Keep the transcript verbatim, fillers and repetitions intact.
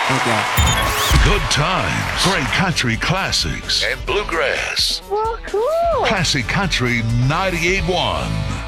Okay. Good times, great country classics, and bluegrass. Well, cool. Classic Country ninety-eight point one.